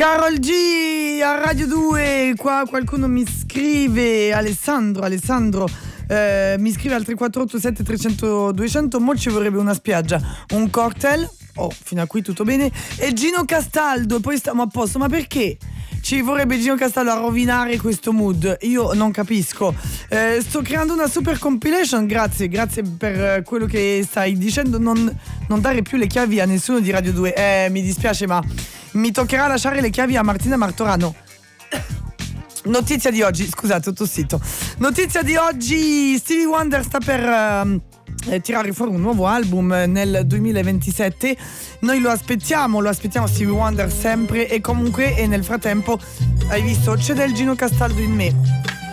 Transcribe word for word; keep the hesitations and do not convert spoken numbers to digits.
Carol G a Radio due, qua qualcuno mi scrive, Alessandro, Alessandro eh, mi scrive al tre quattro otto sette trecento duecento, mo ci vorrebbe una spiaggia, un cocktail, oh fino a qui tutto bene, e Gino Castaldo, e poi stiamo a posto. Ma perché ci vorrebbe Gino Castaldo a rovinare questo mood? Io non capisco. Eh, sto creando una super compilation, grazie, grazie per quello che stai dicendo. Non, non dare più le chiavi a nessuno di Radio due. Eh, mi dispiace, ma mi toccherà lasciare le chiavi a Martina Martorano. Notizia di oggi, scusate, ho tossito. Notizia di oggi, Stevie Wonder sta per uh, eh, tirare fuori un nuovo album nel duemilaventisette. Noi lo aspettiamo, lo aspettiamo Stevie Wonder sempre. E comunque, e nel frattempo, hai visto, c'è del Gino Castaldo in me.